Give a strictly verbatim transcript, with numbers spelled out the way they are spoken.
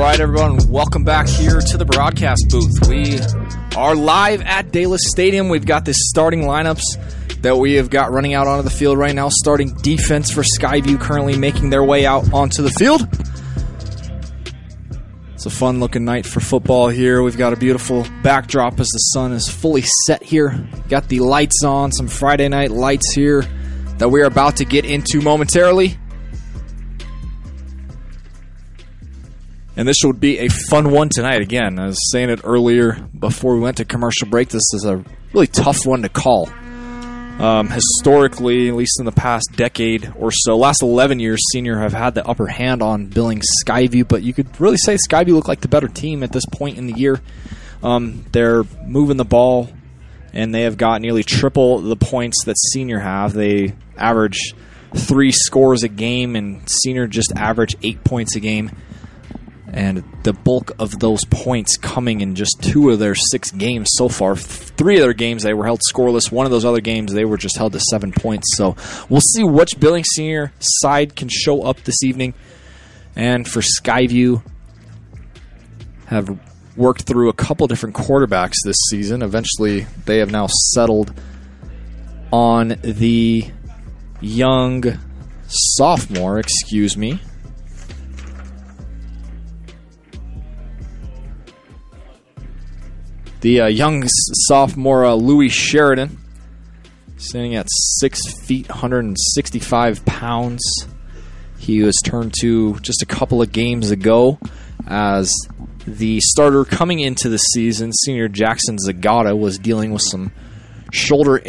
right, everyone, welcome back here to the broadcast booth. We are live at Daylis Stadium. We've got the starting lineups that we have got running out onto the field right now. Starting defense for Skyview currently making their way out onto the field. It's a fun-looking night for football here. We've got a beautiful backdrop as the sun is fully set here. Got the lights on, some Friday night lights here that we're about to get into momentarily. And this would be a fun one tonight. Again, I was saying it earlier before we went to commercial break. This is a really tough one to call. Um, historically, at least in the past decade or so, last eleven years, Senior have had the upper hand on Billings Skyview, but you could really say Skyview look like the better team at this point in the year. Um, they're moving the ball, and they have got nearly triple the points that Senior have. They average three scores a game, and Senior just average eight points a game. And the bulk of those points coming in just two of their six games so far. Three of their games, they were held scoreless. One of those other games, they were just held to seven points. So we'll see which Billings Senior side can show up this evening. And for Skyview, have worked through a couple different quarterbacks this season. Eventually, they have now settled on the young sophomore, excuse me, The uh, young sophomore uh, Louis Sheridan, standing at six feet, one hundred sixty-five pounds. He was turned to just a couple of games ago as the starter coming into the season. Senior Jackson Zagata was dealing with some shoulder